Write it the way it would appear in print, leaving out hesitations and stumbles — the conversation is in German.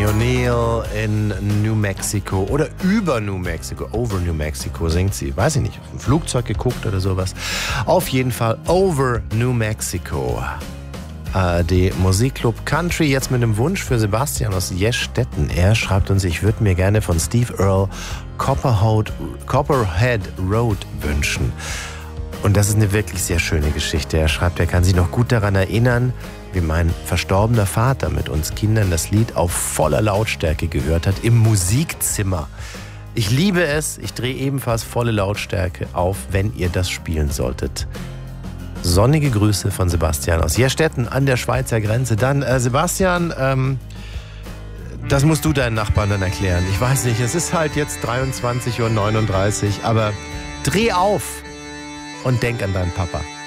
O'Neill in New Mexico oder über New Mexico, over New Mexico singt sie. Weiß ich nicht, auf dem Flugzeug geguckt oder sowas. Auf jeden Fall over New Mexico. Die Musikclub Country jetzt mit einem Wunsch für Sebastian aus Jestetten. Er schreibt uns, ich würde mir gerne von Steve Earle Copperhead Road wünschen. Und das ist eine wirklich sehr schöne Geschichte. Er schreibt, er kann sich noch gut daran erinnern, wie mein verstorbener Vater mit uns Kindern das Lied auf voller Lautstärke gehört hat im Musikzimmer. Ich liebe es, ich drehe ebenfalls volle Lautstärke auf, wenn ihr das spielen solltet. Sonnige Grüße von Sebastian aus Jestetten an der Schweizer Grenze. Dann, Sebastian, das musst du deinen Nachbarn dann erklären. Ich weiß nicht, es ist halt jetzt 23:39 Uhr, aber dreh auf und denk an deinen Papa.